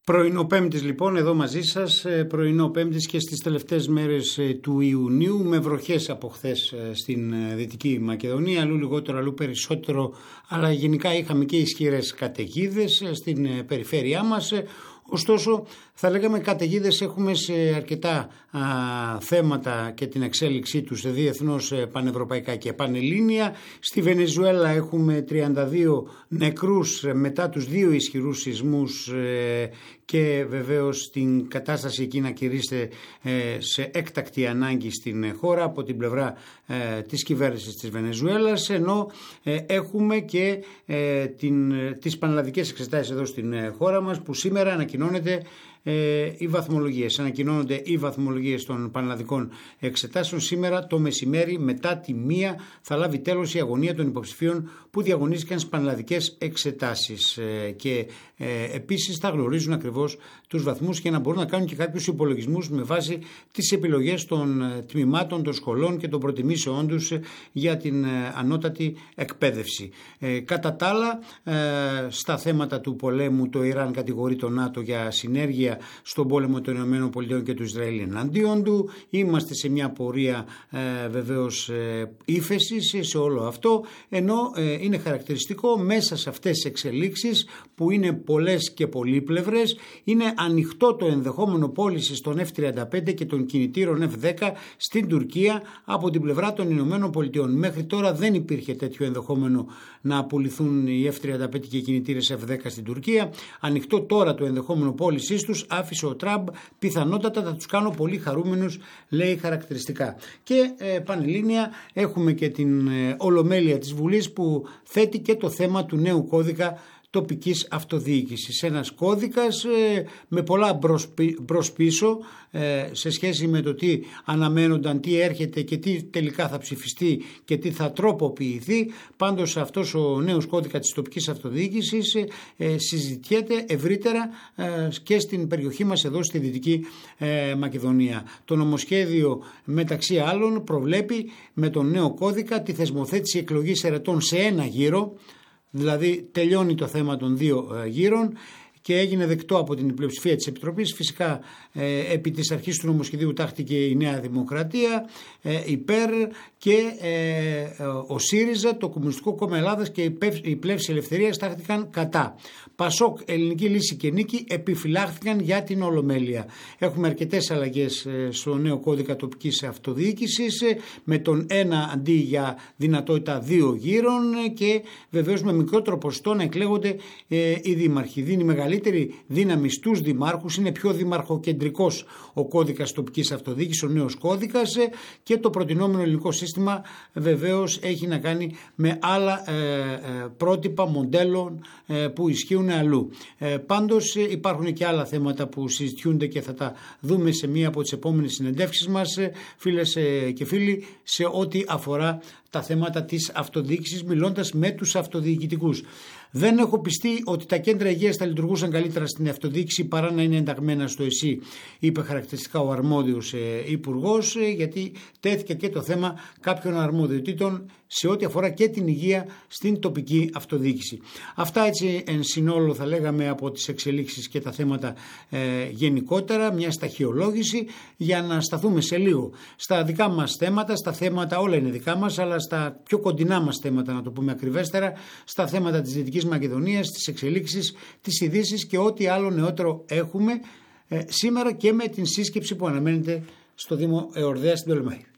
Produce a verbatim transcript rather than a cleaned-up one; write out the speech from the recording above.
Πρωινό Πέμπτης λοιπόν εδώ μαζί σας, πρωινό Πέμπτης και στις τελευταίες μέρες του Ιουνίου με βροχές από χθες στην Δυτική Μακεδονία, αλλού λιγότερο, αλλού περισσότερο, αλλά γενικά είχαμε και ισχυρές καταιγίδες στην περιφέρειά μας. Ωστόσο θα λέγαμε καταιγίδες έχουμε σε αρκετά α, θέματα και την εξέλιξή τους σε διεθνώς, πανευρωπαϊκά και πανελλήνια. Στη Βενεζουέλα έχουμε τριάντα δύο νεκρούς μετά τους δύο ισχυρούς σεισμούς ε, και βεβαίως την κατάσταση εκεί να κηρύσσεται ε, σε έκτακτη ανάγκη στην χώρα από την πλευρά ε, της κυβέρνησης της Βενεζουέλας, ενώ ε, έχουμε και ε, την, τις πανελλαδικές εξετάσεις εδώ στην ε, χώρα μας που σήμερα ανακοινώνεται Ε, οι βαθμολογίες. Ανακοινώνονται οι βαθμολογίες των πανελλαδικών εξετάσεων. Σήμερα το μεσημέρι μετά τη μία θα λάβει τέλος η αγωνία των υποψηφίων που διαγωνίστηκαν στις πανελλαδικές εξετάσεις ε, και ε, επίσης θα γνωρίζουν ακριβώς τους βαθμούς και να μπορούν να κάνουν και κάποιους υπολογισμούς με βάση τις επιλογές των ε, τμήματων, των σχολών και των προτιμήσεών τους ε, για την ε, ανώτατη εκπαίδευση. Ε, κατά τα άλλα, ε, στα θέματα του πολέμου, το Ιράν κατηγορεί το ΝΑΤΟ για συνέργεια στον πόλεμο των ΗΠΑ και του Ισραήλ εναντίον του. Είμαστε σε μια πορεία ε, βεβαίως ε, ύφεσης σε όλο αυτό, ενώ ε, είναι χαρακτηριστικό μέσα σε αυτές τις εξελίξεις που είναι πολλές και πολύπλευρες, είναι ανοιχτό το ενδεχόμενο πώλησης των εφ τριάντα πέντε και των κινητήρων εφ δέκα στην Τουρκία από την πλευρά των ΗΠΑ. Μέχρι τώρα δεν υπήρχε τέτοιο ενδεχόμενο να πουληθούν οι εφ τριάντα πέντε και οι κινητήρες εφ δέκα στην Τουρκία. Ανοιχτό τώρα το ενδεχόμενο πώλησής τους, άφησε ο Τραμπ, πιθανότατα θα τους κάνω πολύ χαρούμενους, λέει χαρακτηριστικά. Και ε, πανελλήνια έχουμε και την ε, Ολομέλεια της Βουλής που θέτει και το θέμα του νέου κώδικα τοπικής αυτοδιοίκησης. Ένας κώδικας ε, με πολλά μπρος, μπρος πίσω ε, σε σχέση με το τι αναμένονταν, τι έρχεται και τι τελικά θα ψηφιστεί και τι θα τροποποιηθεί. Πάντως αυτός ο νέος κώδικας της τοπικής αυτοδιοίκησης ε, συζητιέται ευρύτερα ε, και στην περιοχή μας εδώ στη Δυτική ε, Μακεδονία. Το νομοσχέδιο μεταξύ άλλων προβλέπει με τον νέο κώδικα τη θεσμοθέτηση εκλογής ερετών σε ένα γύρο. Δηλαδή τελειώνει το θέμα των δύο ε, γύρων και έγινε δεκτό από την πλειοψηφία της Επιτροπής. Φυσικά ε, επί της αρχής του νομοσχεδίου τάχθηκε η Νέα Δημοκρατία ε, υπέρ και ε, ο ΣΥΡΙΖΑ, το Κομμουνιστικό Κόμμα Ελλάδας και η Πλεύση Ελευθερίας τάχθηκαν κατά. Πασόκ, Ελληνική Λύση και Νίκη επιφυλάχθηκαν για την Ολομέλεια. Έχουμε αρκετές αλλαγές στο νέο κώδικα τοπικής αυτοδιοίκησης με τον ένα αντί για δυνατότητα δύο γύρων και βεβαίως με μικρότερο ποσοστό να εκλέγονται ε, οι δήμαρχοι. Δίνει μεγαλύτερη δύναμη στους δημάρχους, είναι πιο δημαρχοκεντρικός ο κώδικας τοπικής αυτοδιοίκησης, ο νέος κώδικας ε, και το προτινόμενο ελληνικό σύστημα βεβαίως έχει να κάνει με άλλα ε, ε, πρότυπα μοντέλων ε, που ισχύουν αλλού. Ε, πάντως ε, υπάρχουν και άλλα θέματα που συζητιούνται και θα τα δούμε σε μία από τις επόμενες συνεντεύξεις μας, ε, φίλες ε, και φίλοι, σε ό,τι αφορά τα θέματα της αυτοδιοίκησης, μιλώντας με τους αυτοδιοικητικούς. Δεν έχω πιστεί ότι τα κέντρα υγείας θα λειτουργούσαν καλύτερα στην αυτοδιοίκηση παρά να είναι ενταγμένα στο ΕΣΥ, είπε χαρακτηριστικά ο αρμόδιος ε, υπουργός, ε, γιατί τέθηκε και το θέμα κάποιων αρμοδιοτήτων σε ό,τι αφορά και την υγεία στην τοπική αυτοδιοίκηση. Αυτά έτσι εν συνόλο θα λέγαμε από τις εξελίξεις και τα θέματα ε, γενικότερα, μια σταχυολόγηση για να σταθούμε σε λίγο στα δικά μας θέματα, στα θέματα όλα είναι δικά μας, αλλά στα πιο κοντινά μας θέματα, να το πούμε ακριβέστερα, στα θέματα της Δυτικής Μακεδονίας, τις εξελίξεις, τις ειδήσεις και ό,τι άλλο νεότερο έχουμε ε, σήμερα και με την σύσκεψη που αναμένεται στο Δήμο Εορδαία στην Τολεμάη.